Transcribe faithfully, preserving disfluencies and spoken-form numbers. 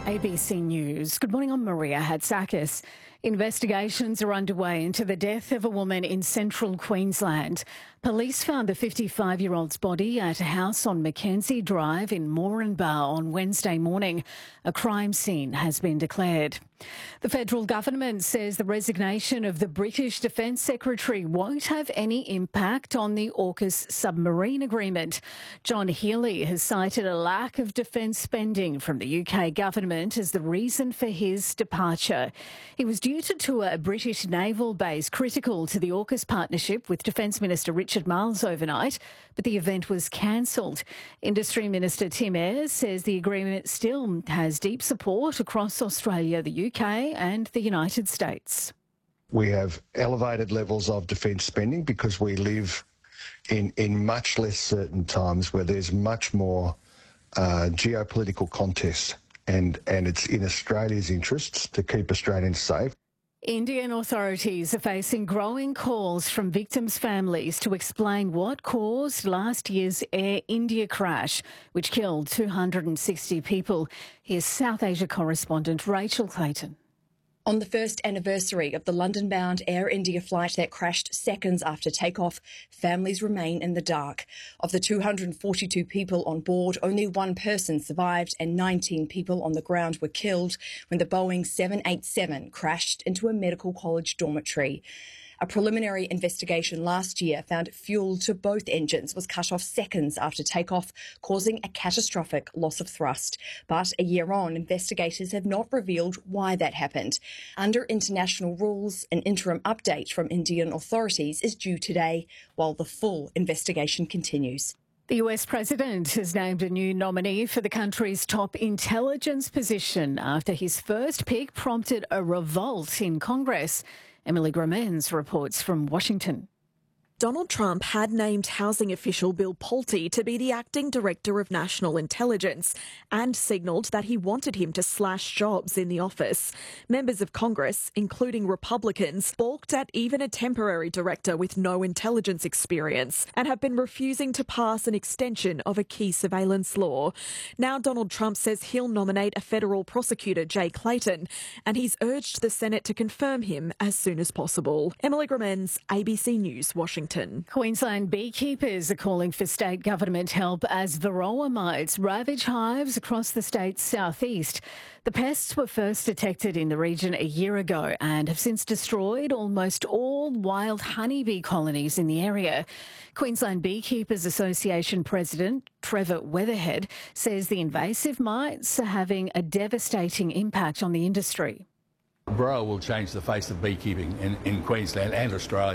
A B C News. Good morning, I'm Maria Hatzakis. Investigations are underway into the death of a woman in central Queensland. Police found the fifty-five-year-old's body at a house on Mackenzie Drive in Moranbah on Wednesday morning. A crime scene has been declared. The federal government says the resignation of the British Defence Secretary won't have any impact on the AUKUS submarine agreement. John Healey has cited a lack of defence spending from the U K government as the reason for his departure. He was due to tour a British naval base critical to the AUKUS partnership with Defence Minister Richard Marles overnight, but the event was cancelled. Industry Minister Tim Ayres says the agreement still has deep support across Australia, the U K and the United States. We have elevated levels of defence spending because we live in, in much less certain times where there's much more uh, geopolitical contest, and, and it's in Australia's interests to keep Australians safe. Indian authorities are facing growing calls from victims' families to explain what caused last year's Air India crash, which killed two hundred sixty people. Here's South Asia correspondent Rachel Clayton. On the first anniversary of the London-bound Air India flight that crashed seconds after takeoff, families remain in the dark. Of the two hundred forty-two people on board, only one person survived and nineteen people on the ground were killed when the Boeing seven eighty-seven crashed into a medical college dormitory. A preliminary investigation last year found fuel to both engines was cut off seconds after takeoff, causing a catastrophic loss of thrust. But a year on, investigators have not revealed why that happened. Under international rules, an interim update from Indian authorities is due today, while the full investigation continues. The U S president has named a new nominee for the country's top intelligence position after his first pick prompted a revolt in Congress. Emily Gromens reports from Washington. Donald Trump had named housing official Bill Pulte to be the acting director of national intelligence and signalled that he wanted him to slash jobs in the office. Members of Congress, including Republicans, balked at even a temporary director with no intelligence experience and have been refusing to pass an extension of a key surveillance law. Now Donald Trump says he'll nominate a federal prosecutor, Jay Clayton, and he's urged the Senate to confirm him as soon as possible. Emily Gromens, A B C News, Washington. Queensland beekeepers are calling for state government help as varroa mites ravage hives across the state's southeast. The pests were first detected in the region a year ago and have since destroyed almost all wild honeybee colonies in the area. Queensland Beekeepers Association President Trevor Weatherhead says the invasive mites are having a devastating impact on the industry. Varroa will change the face of beekeeping in, in Queensland and Australia.